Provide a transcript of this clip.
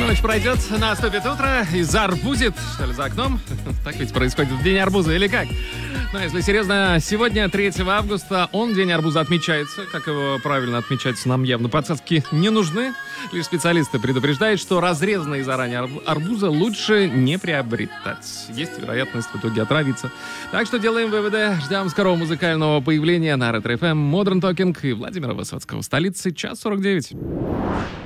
Ночь пройдет, наступит утро и зарбузит, что ли, за окном. Так ведь происходит в день арбуза, или как? Но если серьезно, сегодня, 3 августа, День арбуза отмечается. Как его правильно отмечать, нам явно подсказки не нужны. Лишь специалисты предупреждают, что разрезанные заранее арбуза лучше не приобретать. Есть вероятность в итоге отравиться. Так что делаем выводы. Ждем скорого музыкального появления на Ретро FM, Modern Talking и Владимира Высоцкого. Столицы, час 49.